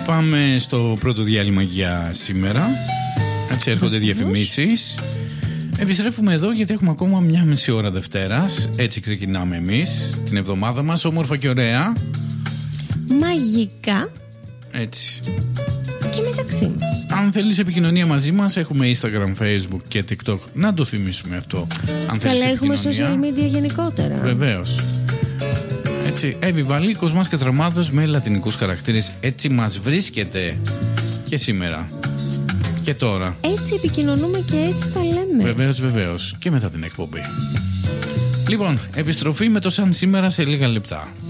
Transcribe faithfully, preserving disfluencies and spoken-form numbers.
Πάμε στο πρώτο διάλειμμα για σήμερα. Έτσι έρχονται διαφημίσεις. Επιστρέφουμε εδώ γιατί έχουμε ακόμα μια μισή ώρα Δευτέρας. Έτσι ξεκινάμε εμείς την εβδομάδα μας, όμορφα και ωραία. Μαγικά. Έτσι. Και μεταξύ μας. Αν θέλεις επικοινωνία μαζί μας, έχουμε Instagram, Facebook και TikTok. Να το θυμίσουμε αυτό. Αν Καλά, έχουμε social media γενικότερα. Βεβαίως. Έτσι, Εύη Βαλή, Κοσμάς και Τραμάδος με λατινικούς χαρακτήρες. Έτσι μας βρίσκεται και σήμερα. Και τώρα. Έτσι επικοινωνούμε και έτσι τα λέμε. Βεβαίως, βεβαίως. Και μετά την εκπομπή. Λοιπόν, επιστροφή με το σαν σήμερα σε λίγα λεπτά.